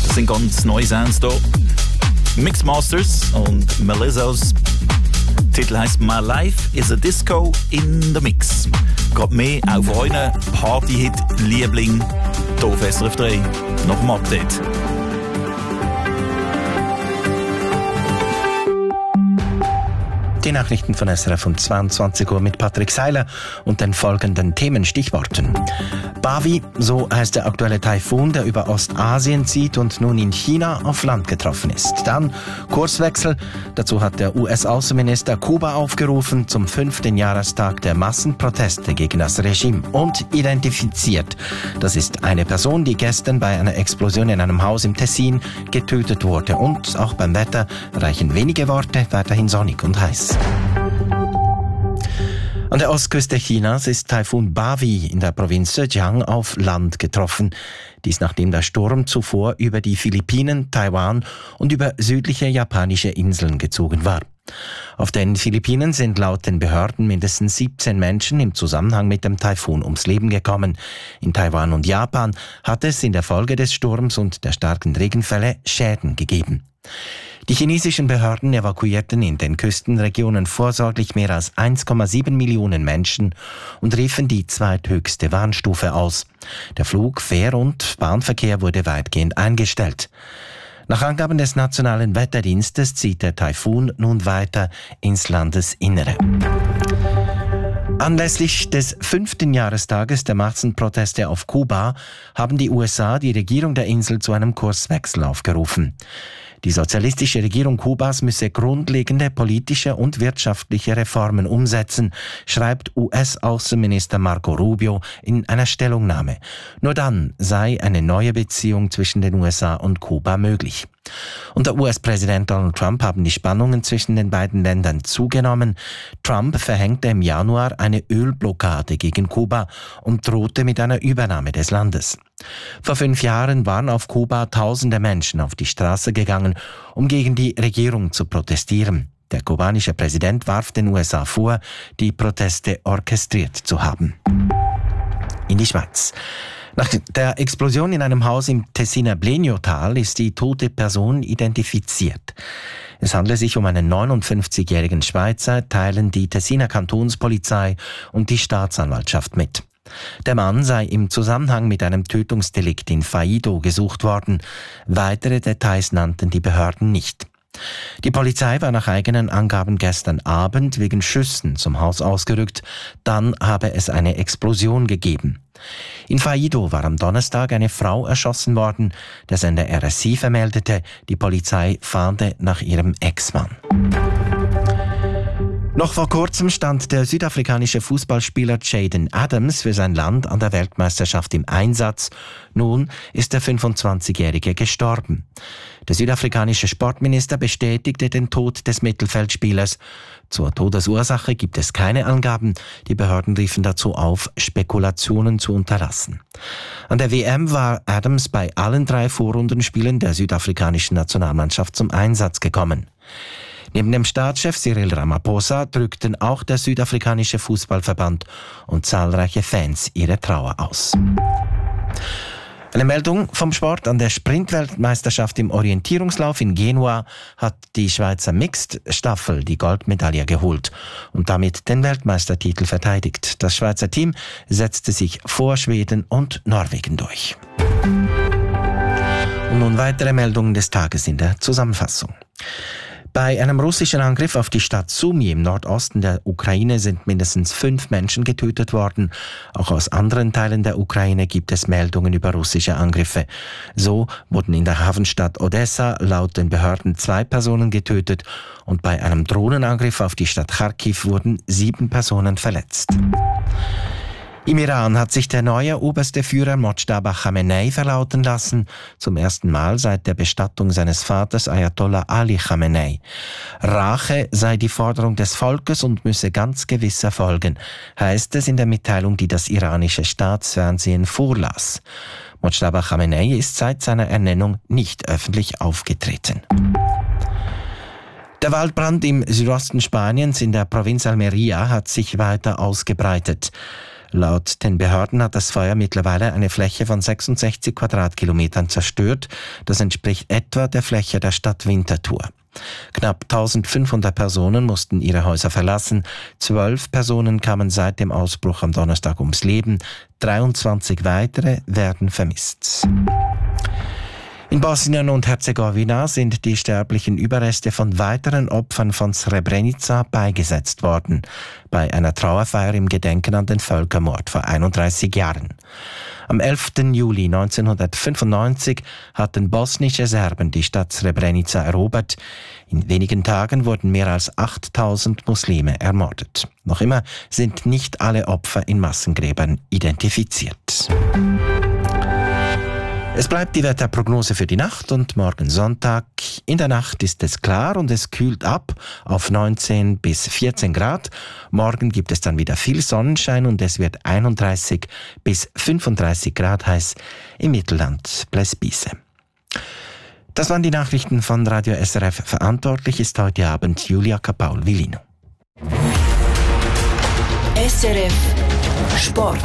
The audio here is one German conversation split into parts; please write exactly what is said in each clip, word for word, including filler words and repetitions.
sind ganz neue Sounds da. Mixmasters und Melizos. Der Titel heisst My Life is a Disco in the Mix. Geht mehr auf euren Party-Hit-Liebling hier auf S R F drei nach dem Update. Die Nachrichten von S R F um zweiundzwanzig Uhr mit Patrick Seiler und den folgenden Themenstichworten. Bavi, so heißt der aktuelle Taifun, der über Ostasien zieht und nun in China auf Land getroffen ist. Dann Kurswechsel. Dazu hat der U S-Außenminister Kuba aufgerufen zum fünften Jahrestag der Massenproteste gegen das Regime und identifiziert. Das ist eine Person, die gestern bei einer Explosion in einem Haus im Tessin getötet wurde. Und auch beim Wetter reichen wenige Worte, weiterhin sonnig und heiß. An der Ostküste Chinas ist Taifun Bavi in der Provinz Zhejiang auf Land getroffen. Dies nachdem der Sturm zuvor über die Philippinen, Taiwan und über südliche japanische Inseln gezogen war. Auf den Philippinen sind laut den Behörden mindestens siebzehn Menschen im Zusammenhang mit dem Taifun ums Leben gekommen. In Taiwan und Japan hat es in der Folge des Sturms und der starken Regenfälle Schäden gegeben. Die chinesischen Behörden evakuierten in den Küstenregionen vorsorglich mehr als eins Komma sieben Millionen Menschen und riefen die zweithöchste Warnstufe aus. Der Flug-, Fähr- und Bahnverkehr wurde weitgehend eingestellt. Nach Angaben des Nationalen Wetterdienstes zieht der Taifun nun weiter ins Landesinnere. Anlässlich des fünften Jahrestages der Massenproteste auf Kuba haben die U S A die Regierung der Insel zu einem Kurswechsel aufgerufen. Die sozialistische Regierung Kubas müsse grundlegende politische und wirtschaftliche Reformen umsetzen, schreibt U S-Außenminister Marco Rubio in einer Stellungnahme. Nur dann sei eine neue Beziehung zwischen den U S A und Kuba möglich. Unter U S-Präsident Donald Trump haben die Spannungen zwischen den beiden Ländern zugenommen. Trump verhängte im Januar eine Ölblockade gegen Kuba und drohte mit einer Übernahme des Landes. Vor fünf Jahren waren auf Kuba tausende Menschen auf die Straße gegangen, um gegen die Regierung zu protestieren. Der kubanische Präsident warf den U S A vor, die Proteste orchestriert zu haben. In die Schweiz. Nach der Explosion in einem Haus im Tessiner Bleniotal ist die tote Person identifiziert. Es handelt sich um einen neunundfünfzigjährigen Schweizer, teilen die Tessiner Kantonspolizei und die Staatsanwaltschaft mit. Der Mann sei im Zusammenhang mit einem Tötungsdelikt in Faido gesucht worden. Weitere Details nannten die Behörden nicht. Die Polizei war nach eigenen Angaben gestern Abend wegen Schüssen zum Haus ausgerückt. Dann habe es eine Explosion gegeben. In Faido war am Donnerstag eine Frau erschossen worden. Der Sender R S I vermeldete, die Polizei fahnde nach ihrem Ex-Mann. Noch vor kurzem stand der südafrikanische Fußballspieler Jaden Adams für sein Land an der Weltmeisterschaft im Einsatz. Nun ist der fünfundzwanzigjährige gestorben. Der südafrikanische Sportminister bestätigte den Tod des Mittelfeldspielers. Zur Todesursache gibt es keine Angaben. Die Behörden riefen dazu auf, Spekulationen zu unterlassen. An der W M war Adams bei allen drei Vorrundenspielen der südafrikanischen Nationalmannschaft zum Einsatz gekommen. Neben dem Staatschef Cyril Ramaphosa drückten auch der südafrikanische Fußballverband und zahlreiche Fans ihre Trauer aus. Eine Meldung vom Sport: An der Sprintweltmeisterschaft im Orientierungslauf in Genua hat die Schweizer Mixed-Staffel die Goldmedaille geholt und damit den Weltmeistertitel verteidigt. Das Schweizer Team setzte sich vor Schweden und Norwegen durch. Und nun weitere Meldungen des Tages in der Zusammenfassung. Bei einem russischen Angriff auf die Stadt Sumy im Nordosten der Ukraine sind mindestens fünf Menschen getötet worden. Auch aus anderen Teilen der Ukraine gibt es Meldungen über russische Angriffe. So wurden in der Hafenstadt Odessa laut den Behörden zwei Personen getötet und bei einem Drohnenangriff auf die Stadt Charkiw wurden sieben Personen verletzt. Im Iran hat sich der neue oberste Führer Mojtaba Khamenei verlauten lassen, zum ersten Mal seit der Bestattung seines Vaters Ayatollah Ali Khamenei. Rache sei die Forderung des Volkes und müsse ganz gewiss erfolgen, heißt es in der Mitteilung, die das iranische Staatsfernsehen vorlas. Mojtaba Khamenei ist seit seiner Ernennung nicht öffentlich aufgetreten. Der Waldbrand im Südosten Spaniens in der Provinz Almería hat sich weiter ausgebreitet. Laut den Behörden hat das Feuer mittlerweile eine Fläche von sechsundsechzig Quadratkilometern zerstört. Das entspricht etwa der Fläche der Stadt Winterthur. Knapp eintausendfünfhundert Personen mussten ihre Häuser verlassen. Zwölf Personen kamen seit dem Ausbruch am Donnerstag ums Leben. dreiundzwanzig weitere werden vermisst. In Bosnien und Herzegowina sind die sterblichen Überreste von weiteren Opfern von Srebrenica beigesetzt worden, bei einer Trauerfeier im Gedenken an den Völkermord vor einunddreißig Jahren. Am elften Juli neunzehnhundertfünfundneunzig hatten bosnische Serben die Stadt Srebrenica erobert. In wenigen Tagen wurden mehr als achttausend Muslime ermordet. Noch immer sind nicht alle Opfer in Massengräbern identifiziert. Es bleibt die Wetterprognose für die Nacht und morgen Sonntag. In der Nacht ist es klar und es kühlt ab auf neunzehn bis vierzehn Grad. Morgen gibt es dann wieder viel Sonnenschein und es wird einunddreißig bis fünfunddreißig Grad heiß im Mittelland Plesbise. Das waren die Nachrichten von Radio S R F. Verantwortlich ist heute Abend Julia Capaul-Villino. S R F Sport.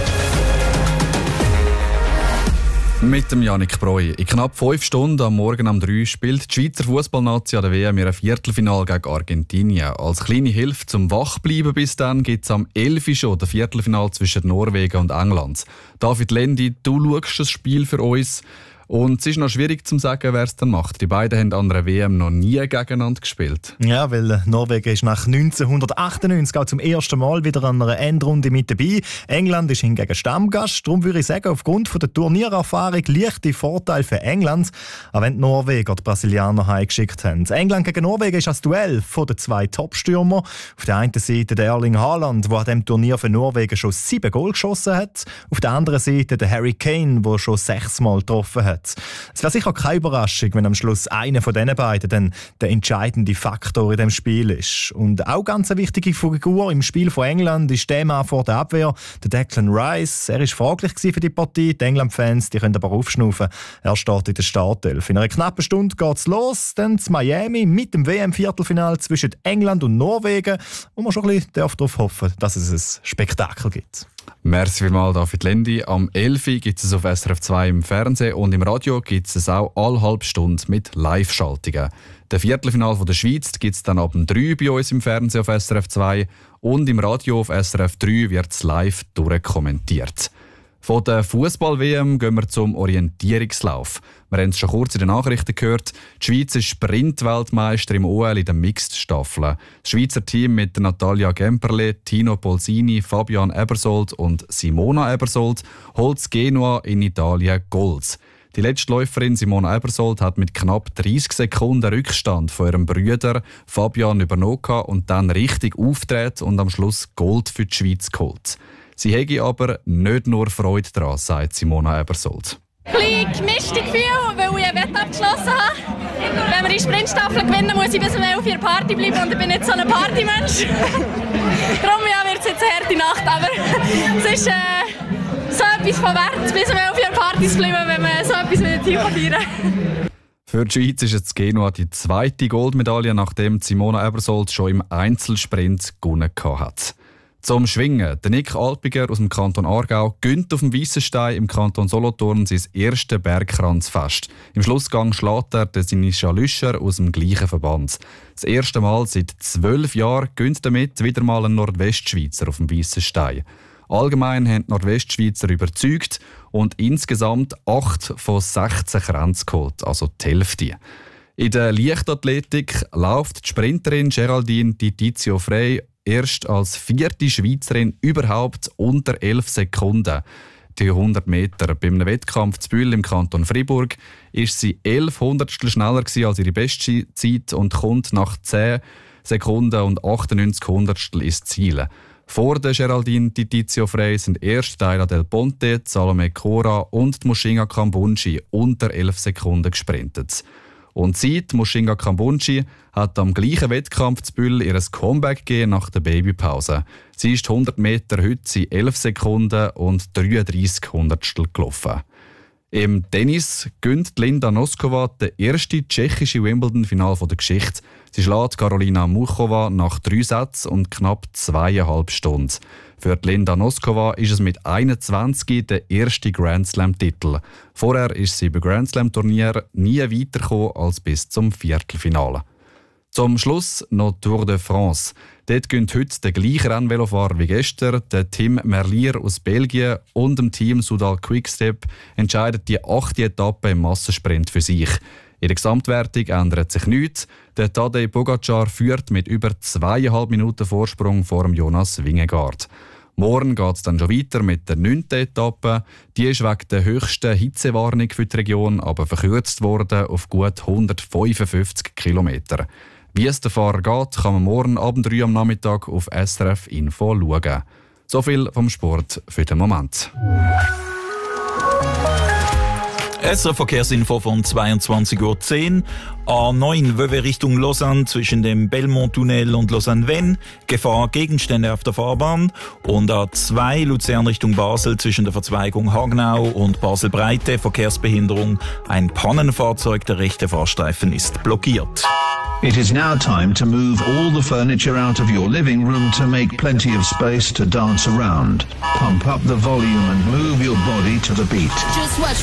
Mit dem Yannick Breu. In knapp fünf Stunden am Morgen um drei spielt die Schweizer Fußballnation an der W M ihr Viertelfinale gegen Argentinien. Als kleine Hilfe zum Wachbleiben bis dann gibt es am elf Uhr schon das Viertelfinale zwischen Norwegen und England. David Lendi, du schaust das Spiel für uns. Und es ist noch schwierig zu sagen, wer es dann macht. Die beiden haben an einer W M noch nie gegeneinander gespielt. Ja, weil Norwegen ist nach neunzehnhundertachtundneunzig auch zum ersten Mal wieder an einer Endrunde mit dabei. England ist hingegen Stammgast. Darum würde ich sagen, aufgrund von der Turniererfahrung leichte Vorteil für England, auch wenn die Norweger die Brasilianer heimgeschickt haben. England gegen Norwegen ist das Duell von den zwei Top-Stürmer. Auf der einen Seite der Erling Haaland, der an diesem Turnier für Norwegen schon sieben Goal geschossen hat. Auf der anderen Seite der Harry Kane, der schon sechsmal getroffen hat. Es wäre sicher keine Überraschung, wenn am Schluss einer von diesen beiden dann der entscheidende Faktor in diesem Spiel ist. Und auch ganz eine wichtige Figur im Spiel von England ist der Mann vor der Abwehr, der Declan Rice. Er war fraglich für die Partie. Die England-Fans die können aber aufschnaufen. Er steht in der Startelf. In einer knappen Stunde geht es los, dann zu Miami mit dem W M-Viertelfinale zwischen England und Norwegen. Und man schon ein bisschen darauf hoffen, dass es ein Spektakel gibt. Merci vielmals, David Lendi. Am elf Uhr gibt es auf S R F zwei im Fernsehen und im Radio gibt es auch alle halbe Stunde mit Live-Schaltungen. Das Viertelfinale der Schweiz gibt es dann ab dem drei Uhr bei uns im Fernsehen auf S R F zwei und im Radio auf S R F drei wird es live durchkommentiert. Von der Fußball-W M gehen wir zum Orientierungslauf. Wir haben es schon kurz in den Nachrichten gehört. Die Schweiz ist Sprint-Weltmeister im O L in der Mixed-Staffel. Das Schweizer Team mit Natalia Gemperle, Tino Polsini, Fabian Ebersold und Simona Ebersold holt Genua in Italien Gold. Die letzte Läuferin Simona Ebersold hat mit knapp dreißig Sekunden Rückstand von ihrem Bruder Fabian übernommen und dann richtig auftreten und am Schluss Gold für die Schweiz geholt. Sie hätte aber nicht nur Freude daran, sagt Simona Ebersold. Ein bisschen gemischte Gefühle, weil ich ein Wett abgeschlossen habe. Wenn wir die Sprintstaffel gewinnen, muss ich bis um elf Uhr Party bleiben und ich bin nicht so ein Partymensch. Darum ja, wird es jetzt eine harte Nacht, aber es ist äh, so etwas von wert, bis um elf Uhr Party zu bleiben, wenn man so etwas mit dem Team feiern kann. Für die Schweiz ist jetzt Genua die zweite Goldmedaille, nachdem Simona Ebersold schon im Einzelsprint gewonnen hat. Zum Schwingen. Der Nick Alpiger aus dem Kanton Aargau gönnt auf dem Weissenstein im Kanton Solothurn sein erstes Bergkranzfest. Im Schlussgang schlägt er den Sinischa Lüscher aus dem gleichen Verband. Das erste Mal seit zwölf Jahren gönnt damit wieder mal ein Nordwestschweizer auf dem Weissenstein. Allgemein haben die Nordwestschweizer überzeugt und insgesamt acht von sechzehn Kränzen geholt, also die Hälfte. In der Leichtathletik läuft die Sprinterin Geraldine Di Tizio Frey erst als vierte Schweizerin überhaupt unter elf Sekunden. Die hundert Meter. Beim Wettkampf zu Bühl im Kanton Fribourg ist sie elf Hundertstel schneller als ihre beste Zeit und kommt nach zehn Sekunden und achtundneunzig Hundertstel ins Ziel. Vor der Geraldine Di Tizio Frey sind erst Daila Del Ponte, Salome Cora und Mushinga Kambunji unter elf Sekunden gesprintet. Und sie, Mushinga Kambunji, hat am gleichen Wettkampf zu Bühl ihr Comeback gegeben nach der Babypause. Sie ist hundert Meter heute in elf Sekunden und dreiunddreissig Hundertstel gelaufen. Im Tennis gönnt Linda Noskova das erste tschechische Wimbledon-Final der Geschichte. Sie schlägt Karolina Muchova nach drei Sätzen und knapp zweieinhalb Stunden. Für Linda Noskova ist es mit einundzwanzig der erste Grand Slam-Titel. Vorher ist sie bei Grand Slam-Turnieren nie weitergekommen als bis zum Viertelfinale. Zum Schluss noch Tour de France. Dort gönnt heute der gleiche Rennvelofahrer wie gestern, der Tim Merlier aus Belgien, und dem Team Soudal Quickstep entscheidet die achte Etappe im Massensprint für sich. In der Gesamtwertung ändert sich nichts. Der Tadej Pogacar führt mit über zweieinhalb Minuten Vorsprung vor dem Jonas Vingegaard. Morgen geht es dann schon weiter mit der neunten Etappe. Die ist wegen der höchsten Hitzewarnung für die Region aber verkürzt worden auf gut hundertfünfundfünfzig Kilometer. Wie es der Fahrer geht, kann man morgen Abend drei am Nachmittag auf S R F Info schauen. So viel vom Sport für den Moment. S R F-Verkehrsinfo von zweiundzwanzig Uhr zehn. A neun Wöwe Richtung Lausanne zwischen dem Belmont-Tunnel und Lausanne-Venn. Gefahr Gegenstände auf der Fahrbahn. Und A zwei Luzern Richtung Basel zwischen der Verzweigung Hagnau und Basel-Breite. Verkehrsbehinderung. Ein Pannenfahrzeug, der rechte Fahrstreifen ist blockiert. It is now time to move all the furniture out of your living room to make plenty of space to dance around. Pump up the volume and move your body to the beat. Just watch